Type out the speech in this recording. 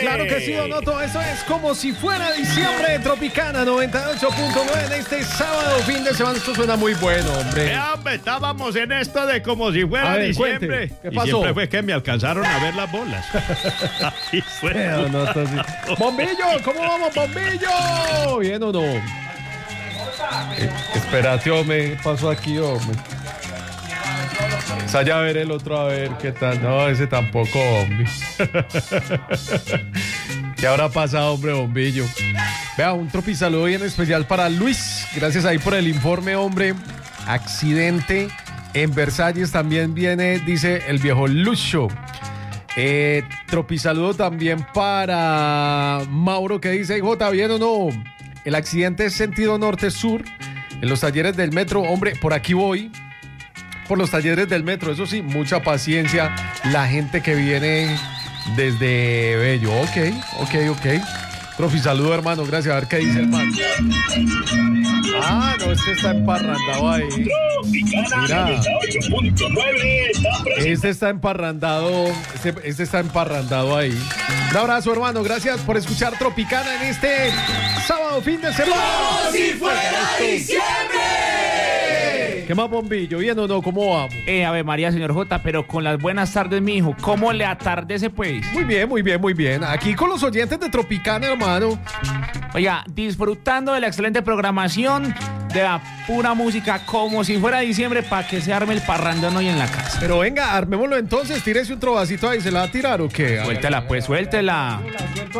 Claro que sí, Donoto. Eso es como si fuera diciembre de Tropicana 98.9 en este sábado, fin de semana. Esto suena muy bueno, hombre. Hombre, estábamos en esto de como si fuera A ver, diciembre. cuente, ¿qué Y pasó? siempre fue que me alcanzaron a ver las bolas. Así fue. Donoto, sí. Bombillo, ¿cómo vamos, Bombillo? ¿Bien o no? Espérate, hombre, ¿qué pasó aquí, hombre? Vaya a ver el otro, a ver qué tal. No, ese tampoco, hombre. ¿Qué habrá pasado, hombre, Bombillo? Vea, un tropisaludo bien especial para Luis. Gracias ahí por el informe, hombre. Accidente en Versalles también viene, dice el viejo Lucho. Tropisaludo también para Mauro, que dice: J, ¿bien o no? El accidente es sentido norte-sur en los talleres del metro. Hombre, por aquí voy. Por los talleres del metro, eso sí, mucha paciencia. La gente que viene desde Bello. Ok. Trofi, saludo, hermano, gracias. A ver qué dice el man. Ah, no, este está emparrandado ahí. Mira, este está emparrandado. Este está emparrandado ahí. Un abrazo, hermano, gracias por escuchar Tropicana en este sábado, fin de semana. ¡Como si fuera diciembre! ¿Qué más, Bombillo? ¿Bien o no? ¿Cómo vamos? Ave María, señor J, pero con las buenas tardes, mi hijo. ¿Cómo le atardece, pues? Muy bien. Aquí con los oyentes de Tropicana, hermano. Oiga, disfrutando de la excelente programación, de la pura música, como si fuera diciembre, para que se arme el parrandón hoy en la casa. Pero venga, armémoslo entonces, tírese un trovacito ahí, ¿se la va a tirar o qué? Suéltela, pues, suéltela.